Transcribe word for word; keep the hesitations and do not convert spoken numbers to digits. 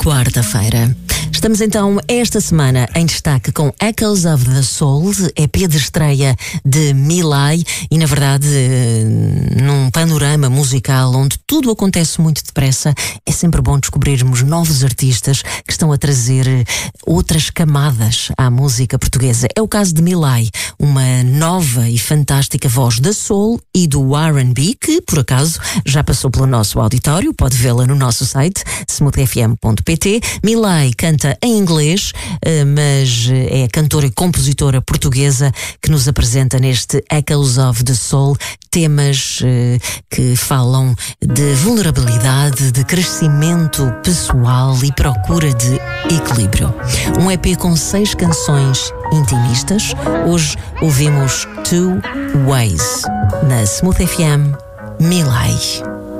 quarta-feira. Estamos então esta semana em destaque com Echoes of the Soul, E P de estreia de Milay, e na verdade num panorama musical onde tudo acontece muito depressa, é sempre bom descobrirmos novos artistas que estão a trazer outras camadas à música portuguesa. É o caso de Milay, uma nova e fantástica voz da soul e do R and B que, por acaso, já passou pelo nosso auditório, pode vê-la no nosso site smooth f m ponto p t. Milay canta em inglês, mas é cantora e compositora portuguesa que nos apresenta neste Echoes of the Soul temas que falam de vulnerabilidade, de crescimento pessoal e procura de equilíbrio. Um E P com seis canções intimistas. Hoje ouvimos Two Ways na Smooth F M, Milay.